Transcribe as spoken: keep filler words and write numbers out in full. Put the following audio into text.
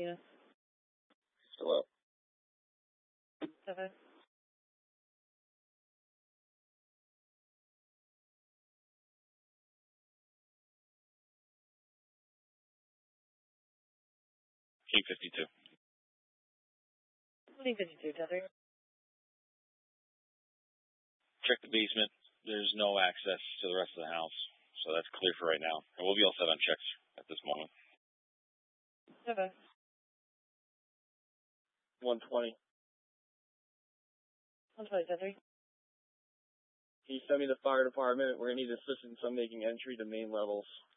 Yes. Hello. Seven. King fifty-two. King fifty-two, Tether. Check the basement. There's no access to the rest of the house, so that's clear for right now. And we'll be all set on checks at this moment. Seven. one twenty. one twenty, Tether. Can you send me the fire department? We're going to need assistance on making entry to main levels.